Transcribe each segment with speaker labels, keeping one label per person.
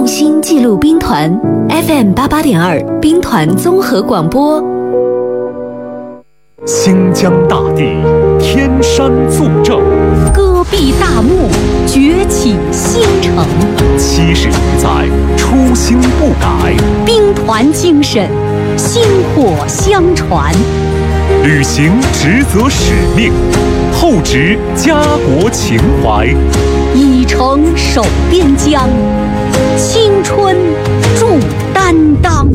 Speaker 1: 用心记录兵团 FM88.2 兵团综合广播。
Speaker 2: 新疆大地，天山纵正，
Speaker 3: 戈壁大漠，崛起新城。
Speaker 2: 70余载，初心不改，
Speaker 3: 兵团精神，薪火相传。
Speaker 2: 履行职责使命，厚植家国情怀，
Speaker 3: 以诚守边疆，青春铸担当。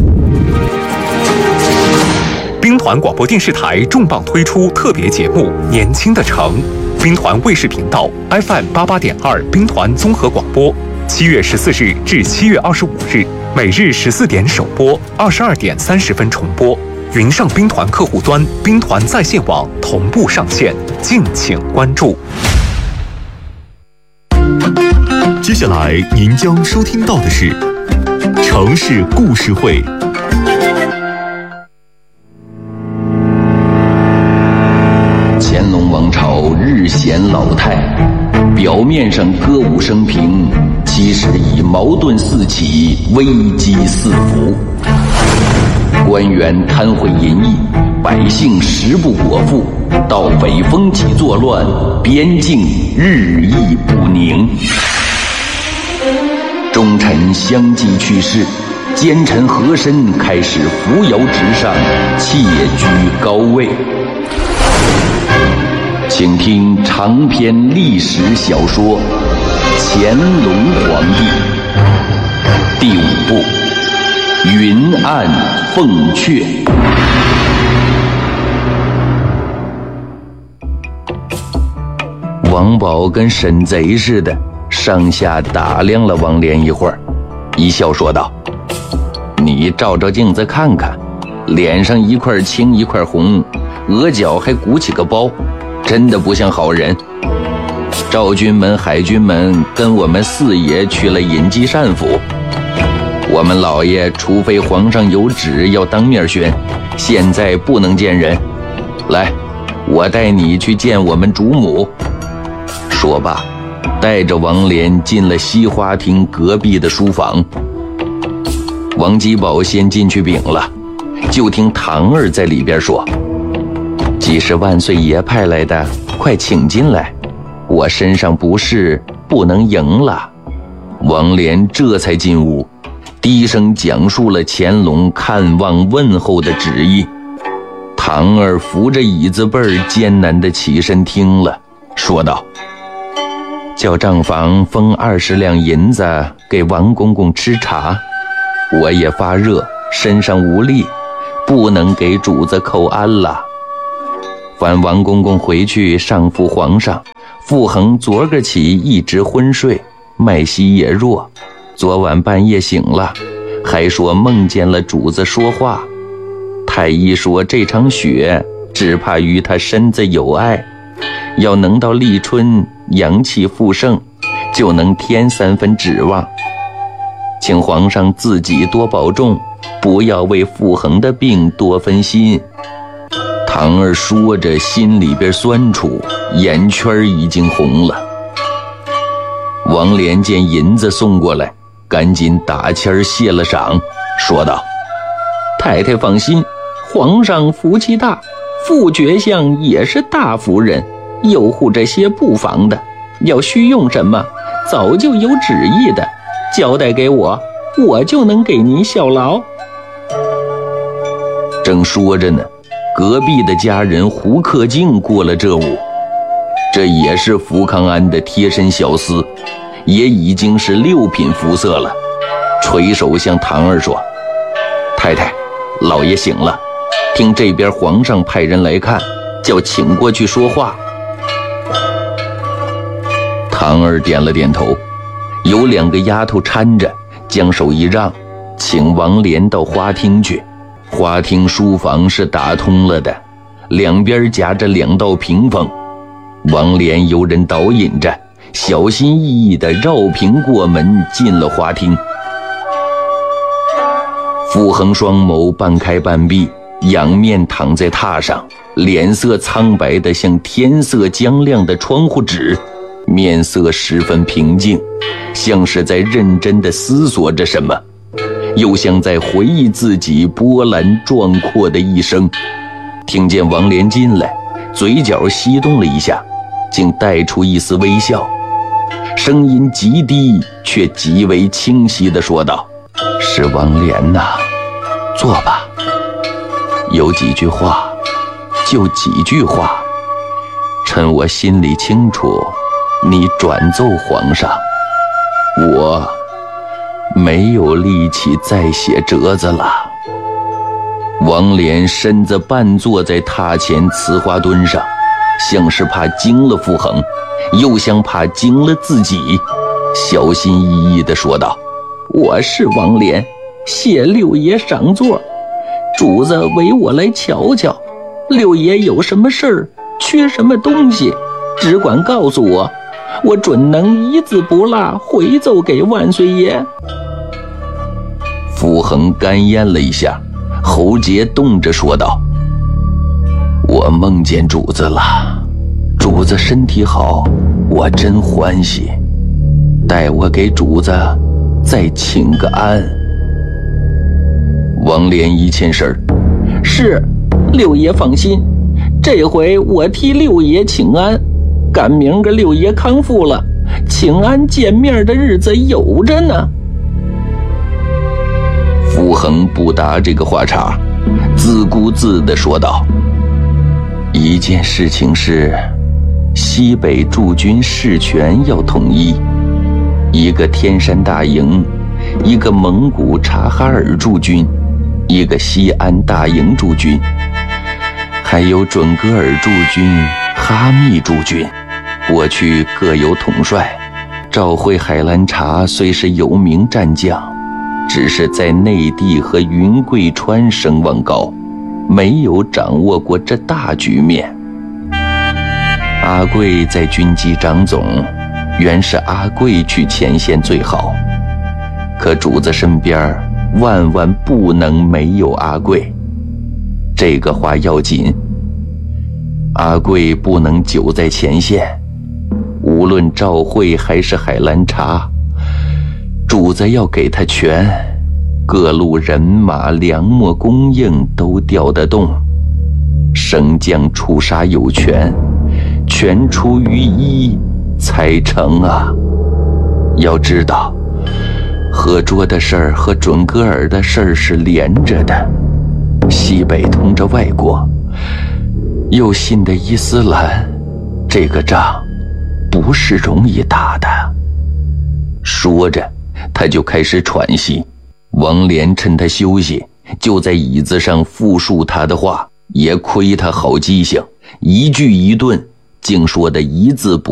Speaker 2: 兵团广播电视台重磅推出特别节目《年轻的城》，兵团卫视频道 FM88.2 兵团综合广播，7月14日至7月25日，每日14点首播，22点30分重播。云上兵团客户端、兵团在线网同步上线，敬请关注。
Speaker 4: 接下来您将收听到的是城市故事会。
Speaker 5: 乾隆王朝日显老态，表面上歌舞升平，其实已矛盾四起，危机四伏。官员贪贿淫逸，百姓食不果腹，盗匪风起作乱，边境日益不宁。忠臣相继去世，奸臣和珅开始扶摇直上，窃居高位。请听长篇历史小说《乾隆皇帝》第5部《云暗凤阙》。王宝跟审贼似的上下打量了王莲一会儿，一笑说道：“你照照镜子看看，脸上一块青一块红，额角还鼓起个包，真的不像好人。赵军们、海军们跟我们四爷去了隐基善府，我们老爷除非皇上有旨要当面宣，现在不能见人。来，我带你去见我们主母。”说罢带着王莲进了西花厅隔壁的书房。王基宝先进去禀了，就听唐儿在里边说：“既是万岁爷派来的，快请进来，我身上不适，不能迎了。”王莲这才进屋，低声讲述了乾隆看望问候的旨意。唐儿扶着椅子背儿艰难地起身听了，说道：“叫账房封20两银子给王公公吃茶，我也发热，身上无力，不能给主子叩安了。烦王公公回去上复皇上，傅恒昨个起一直昏睡，脉息也弱，昨晚半夜醒了，还说梦见了主子说话。太医说这场雪只怕与他身子有碍，要能到立春阳气复盛，就能添3分指望。请皇上自己多保重，不要为傅恒的病多分心。”唐儿说着心里边酸楚，眼圈已经红了。王莲见银子送过来，赶紧打签谢了赏，说道：“太太放心，皇上福气大，副爵相也是大夫人，佑护这些布防的，要需用什么早就有旨意的，交代给我，我就能给您效劳。”正说着呢，隔壁的家人胡克敬过了这屋，这也是福康安的贴身小厮，也已经是6品肤色了，垂手向唐儿说：“太太，老爷醒了，听这边皇上派人来看，叫请过去说话。”唐儿点了点头，有2个丫头搀着，将手一让，请王莲到花厅去。花厅书房是打通了的，两边夹着2道屏风，王莲由人导引着，小心翼翼地绕屏过门进了花厅。傅恒双眸半开半闭，仰面躺在榻上，脸色苍白得像天色将亮的窗户纸， 面色十分平静，像是在认真地思索着什么，又像在回忆自己波澜壮阔的一生。听见王莲进来，嘴角翕动了一下，竟带出一丝微笑，声音极低却极为清晰地说道：“是王莲呐，坐吧。有几句话，就几句话，趁我心里清楚，你转奏皇上。我没有力气再写折子了。”王莲身子半坐在榻前瓷花墩上，像是怕惊了傅恒，又像怕惊了自己，小心翼翼地说道：“我是王莲，谢六爷上座，主子委我来瞧瞧，六爷有什么事儿，缺什么东西，只管告诉我，我准能一字不落回奏给万岁爷。”傅恒干咽了一下，喉结动着说道：“我梦见主子了，主子身体好，我真欢喜，待我给主子再请个安。”王莲一欠身：“是，六爷放心，这回我替六爷请安，赶明个六爷康复了，请安见面的日子有着呢。”傅恒不答这个话茬，自顾自地说道：“一件事情是，西北驻军事权要统一，一个天山大营，一个蒙古察哈尔驻军，一个西安大营驻军，还有准噶尔驻军、哈密驻军，过去各有统帅。赵会海兰察虽是有名战将，只是在内地和云贵川声望高，没有掌握过这大局面。阿贵在军机掌总，原是阿贵去前线最好，可主子身边万万不能没有阿贵。这个话要紧，阿贵不能久在前线，无论赵会还是海兰察，主子要给他权，各路人马粮秣供应都调得动，升降出杀有权，全出于一才成啊！要知道，合作的事儿和准噶尔的事儿是连着的，西北通着外国，又信的伊斯兰，这个仗不是容易打的。说着，他就开始喘息。王莲趁他休息，就在椅子上复述他的话，也亏他好记性，一句一顿，竟说得一字不